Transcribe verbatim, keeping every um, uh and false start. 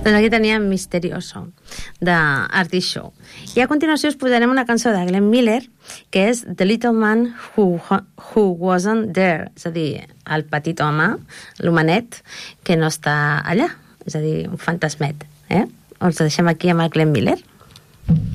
Doncs aquí teníem Misterioso, d'Artie Shaw. I a continuació us posarem una cançó de Glenn Miller, que és The Little Man Who, who Wasn't There, és a dir, el petit home, l'homenet, que no està allà, és a dir, un fantasmet. Eh? Us deixem aquí amb el Glenn Miller.